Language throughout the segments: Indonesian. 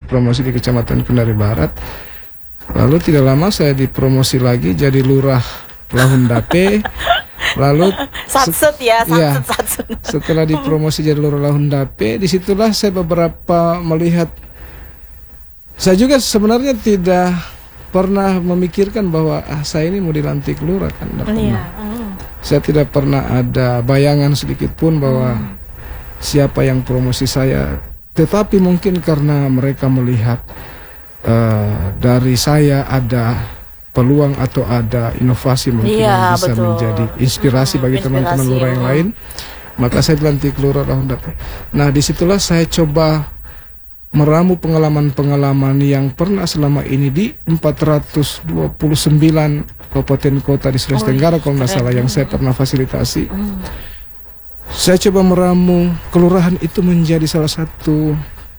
promosi di Kecamatan Kendari Barat. Lalu tidak lama saya dipromosi lagi jadi lurah Lahundape. Lalu setelah dipromosi jadi lurah Lahundape, disitulah saya beberapa melihat. Saya juga sebenarnya tidak pernah memikirkan bahwa saya ini mau dilantik lurah kan. Saya tidak pernah ada bayangan sedikit pun bahwa siapa yang promosi saya. Tetapi mungkin karena mereka melihat dari saya ada peluang atau ada inovasi mungkin yang bisa menjadi inspirasi bagi teman-teman lurah yang lain, maka saya dilantik lurah Lahundape. Nah, disitulah saya coba meramu pengalaman-pengalaman yang pernah selama ini di 429 kabupaten kota di Sulawesi Tenggara kalau nggak salah yang saya pernah fasilitasi. Saya coba meramu kelurahan itu menjadi salah satu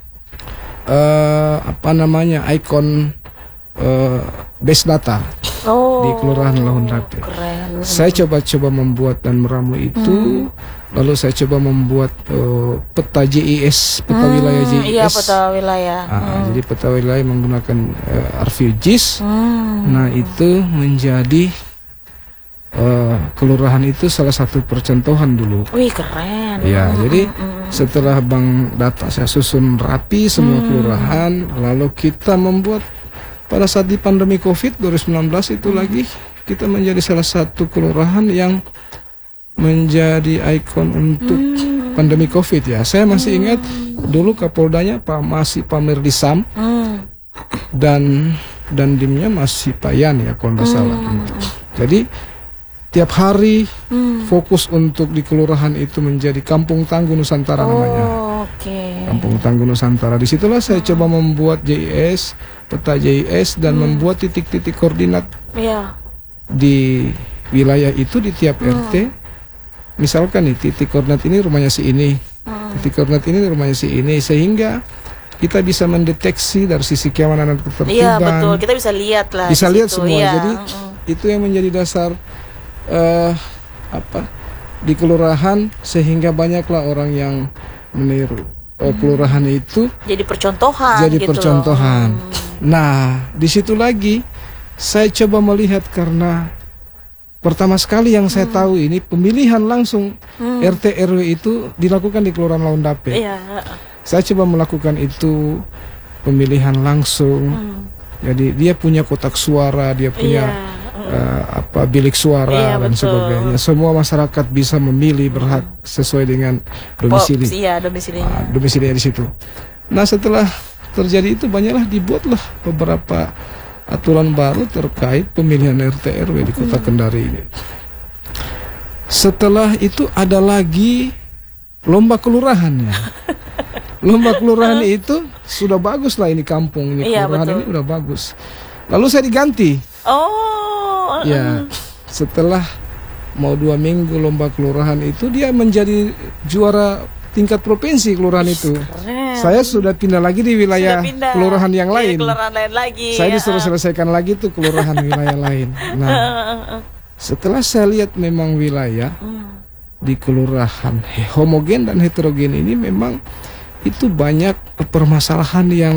ikon base data di Kelurahan Lahundape. Saya coba membuat dan meramu itu. Lalu saya coba membuat peta JIS, peta wilayah JIS. Iya, peta wilayah. Jadi peta wilayah menggunakan RVGIS. Nah, itu menjadi kelurahan itu salah satu percontohan dulu. Wih, keren. Ya, jadi setelah Bang Data saya susun rapi semua kelurahan, lalu kita membuat pada saat di pandemi COVID 2019 itu lagi kita menjadi salah satu kelurahan yang menjadi ikon untuk pandemi COVID ya. Saya masih ingat dulu Kapoldanya masih Pak Merlisam dan dimnya masih Pak Yan ya kalau nggak salah. Jadi tiap hari fokus untuk di kelurahan itu menjadi Kampung Tangguh Nusantara namanya. Kampung Tangguh Nusantara. Disitulah saya coba membuat JIS, peta JIS dan membuat titik-titik koordinat di wilayah itu di tiap RT. Misalkan nih titik koordinat ini rumahnya si ini, titik koordinat ini rumahnya si ini, sehingga kita bisa mendeteksi dari sisi keamanan dan ketertiban. Iya betul, kita bisa lihat lah. Bisa lihat semua. Jadi itu yang menjadi dasar di kelurahan sehingga banyaklah orang yang meniru kelurahan itu. Jadi percontohan. Jadi percontohan. Nah, di situ lagi saya coba melihat karena pertama sekali yang saya tahu ini pemilihan langsung RT RW itu dilakukan di Kelurahan Lahundape. Saya coba melakukan itu pemilihan langsung. Jadi dia punya kotak suara, dia punya bilik suara dan sebagainya. Semua masyarakat bisa memilih berhak sesuai dengan domisili. Domisilinya di situ. Nah, setelah terjadi itu banyaklah dibuatlah beberapa aturan baru terkait pemilihan RT RW di Kota Kendari ini. Setelah itu ada lagi lomba kelurahannya. Lomba kelurahan itu sudah bagus lah ini kampung ini kelurahan ini udah bagus. Lalu saya diganti. Ya, setelah mau 2 minggu lomba kelurahan itu dia menjadi juara tingkat provinsi kelurahan itu. Saya sudah pindah lagi di wilayah kelurahan yang lain. Saya disuruh selesaikan lagi tuh kelurahan wilayah lain. Nah, setelah saya lihat memang wilayah di kelurahan homogen dan heterogen ini memang itu banyak permasalahan yang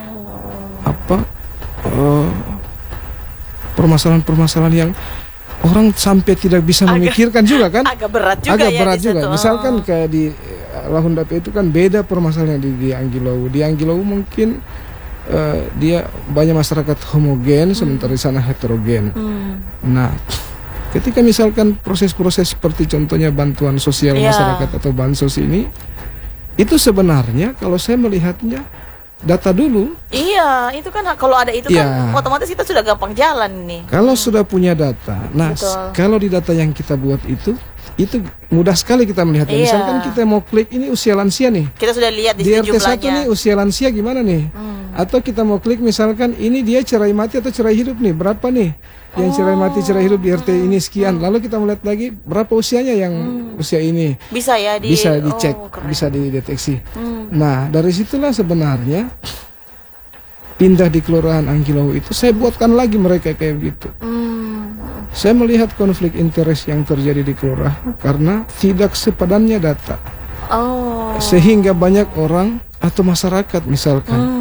permasalahan yang orang sampai tidak bisa memikirkan juga kan. Agak berat juga. Misalkan kayak di Lahundape itu kan beda permasalahan di Anggilou. Di Anggilou mungkin dia banyak masyarakat homogen, sementara di sana heterogen. Nah, ketika misalkan proses-proses seperti contohnya bantuan sosial masyarakat atau bansos ini, itu sebenarnya kalau saya melihatnya data dulu. Iya, itu kan kalau ada itu kan otomatis kita sudah gampang jalan nih. Kalau sudah punya data. Nah, kalau di data yang kita buat itu mudah sekali kita melihat. Misalkan kita mau klik ini usia lansia nih. Kita sudah lihat di RT 1 nih usia lansia gimana nih? Atau kita mau klik misalkan ini dia cerai mati atau cerai hidup nih, berapa nih? Yang cerai mati cerai hidup di RT ini sekian. Lalu kita melihat lagi berapa usianya yang usia ini. Bisa ya bisa dicek, bisa dideteksi. Nah, dari situlah sebenarnya pindah di Kelurahan Anggilou itu saya buatkan lagi mereka kayak gitu. Saya melihat konflik interest yang terjadi di kelurahan karena tidak sepadannya data. Sehingga banyak orang atau masyarakat misalkan